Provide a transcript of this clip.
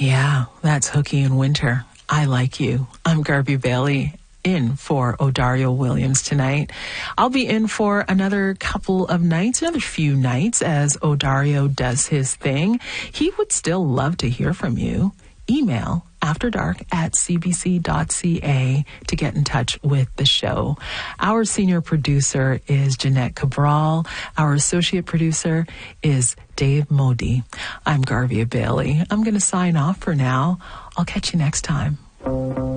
Yeah, that's Hooky and Winter. I Like You. I'm Garvey Bailey, in for Odario Williams tonight. I'll be in for another few nights as Odario does his thing. He would still love to hear from you. Email afterdark@cbc.ca to get in touch with the show. Our senior producer is Jeanette Cabral. Our associate producer is Dave Modi. I'm Garvey Bailey. I'm going to sign off for now. I'll catch you next time.